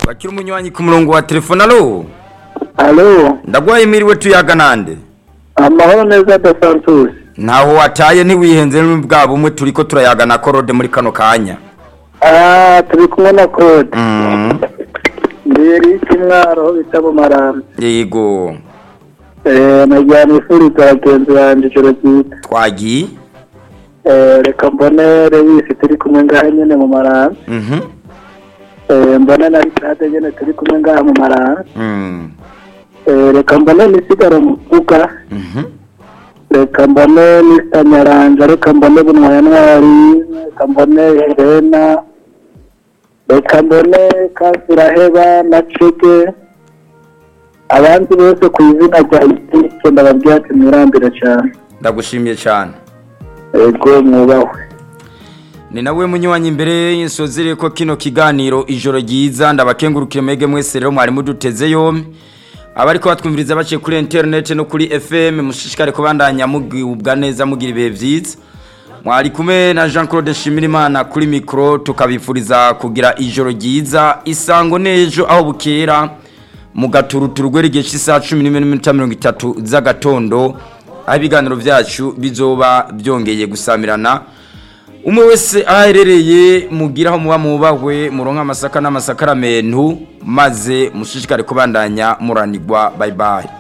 Twakira umunywanyi ku murongo wa telefone. Alo. Ndagwaye miriwe tuyaga nande. Amahoro neza da Santos. Naho wataye ntiwihenze bwa bumwe turiko turayaga na Claude muri kano kanya. Turi kumwe na Claude. Ndiri kimwaro bitabo maramba. Yego. Najyana ifuri twagenzi banje ijoro ryita. Twagiye. Reka mbone Rewisi turi kumwe ngaha nyene mu maramba. Mbona na Ricade nyene turi kumwe ngaha mu maramba. Reka mbone nisigara mu kuka. Reka mbone Nistanyaranja, reka mbone Bunwayantwari, reka mbone Helena, reka mbone Kasiraheba na Cege. Abandi bose ku izina rya Isike ndababwira ati mwirambire cyane. Ndagushimiye cyane. Ego mwubahwe. Ni nawe munywanyi imbere y'insozire ko kino kiganiro ijoro ryiza ndabakengurukire mege mwese rero mwari muduteze yombi. Abariko batwumviriza baciye kuri internet no kuri FM mushishikare kubandanya mugubwa neza mugira ibihe vyiza. Mwari kumwe na Jean-Claude Nshimirimana kuri micro tukabifuriza kugira ijoro ryiza isango nejo aho bukera mu gaturuturu rw'erigihe cy'isaha 10:30 z'agatondo aho ibiganiro vyacu bizoba byongeye gusamirana. Umwe wese aherereye mugiraho muba mubahwe muronka amasaka n'amasakaramentu maze mushishikare kubandanya muranirwa. Bye bye.